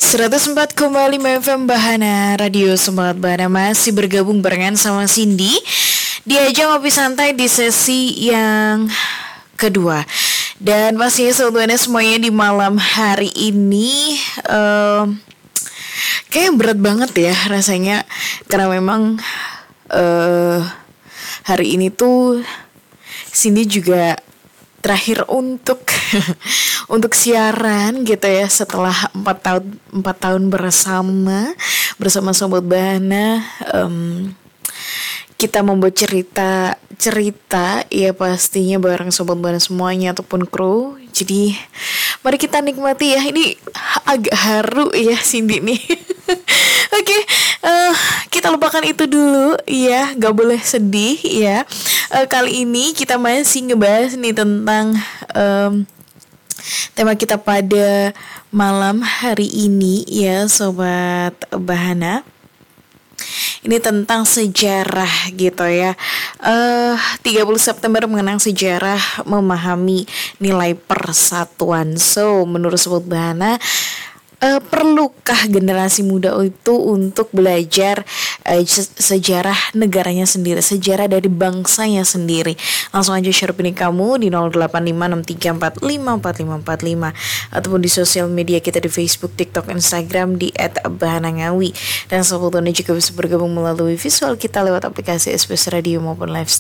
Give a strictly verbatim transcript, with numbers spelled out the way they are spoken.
seratus empat koma lima F M Bahana Radio Semangat Bahana masih bergabung barengan sama Cindy di ajang ngopi santai di sesi yang kedua. Dan pastinya sebetulnya semuanya di malam hari ini um, kayak berat banget ya rasanya, karena memang uh, hari ini tuh Cindy juga terakhir untuk untuk siaran gitu ya, setelah empat tahun empat tahun bersama bersama Sobat Bahana. Um, kita membuat cerita cerita ya pastinya bareng Sobat Bahana semuanya ataupun kru. Jadi mari kita nikmati ya. Ini agak haru ya Cindy nih. Oke, okay, uh, kita lupakan itu dulu ya, gak boleh sedih ya. Uh, kali ini kita masih ngebahas nih tentang um, tema kita pada malam hari ini ya Sobat Bahana. Ini tentang sejarah gitu ya. uh, tiga puluh September mengenang sejarah memahami nilai persatuan. So menurut Sobat Bahana, Uh, perlukah generasi muda itu untuk belajar uh, sejarah negaranya sendiri, sejarah dari bangsanya sendiri? Langsung aja share opini kamu di nol delapan lima enam tiga empat lima empat lima empat lima ataupun di sosial media kita di Facebook, TikTok, Instagram di et bahana ngawi. Dan sebetulnya juga bisa bergabung melalui visual kita lewat aplikasi S B S Radio maupun live